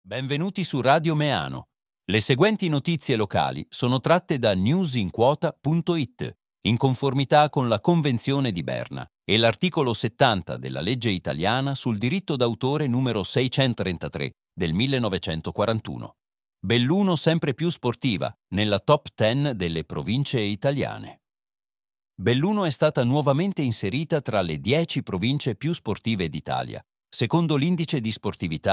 Benvenuti su Radio Meano. Le seguenti notizie locali sono tratte da newsinquota.it, in conformità con la Convenzione di Berna e l'articolo 70 della legge italiana sul diritto d'autore numero 633 del 1941. Belluno sempre più sportiva, nella top 10 delle province italiane. Belluno è stata nuovamente inserita tra le 10 province più sportive d'Italia, secondo l'indice di sportività